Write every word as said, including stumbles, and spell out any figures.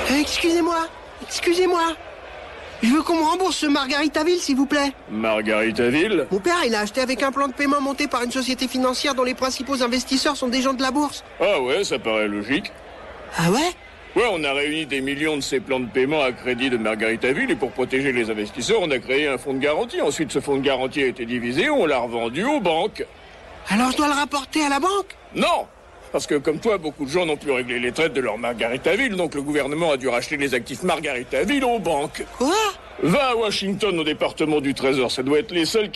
Euh, excusez-moi, excusez-moi. Je veux qu'on me rembourse ce Margaritaville, s'il vous plaît. Margaritaville? Mon père, il a acheté avec un plan de paiement monté par une société financière dont les principaux investisseurs sont des gens de la bourse. Ah ouais, ça paraît logique. Ah ouais? Ouais, on a réuni des millions de ces plans de paiement à crédit de Margaritaville et pour protéger les investisseurs, on a créé un fonds de garantie. Ensuite, ce fonds de garantie a été divisé, on l'a revendu aux banques. Alors je dois le rapporter à la banque? Non! Parce que comme toi, beaucoup de gens n'ont pu régler les traites de leur Margaritaville, donc le gouvernement a dû racheter les actifs Margaritaville aux banques. Quoi? Va à Washington au département du Trésor, ça doit être les seuls qui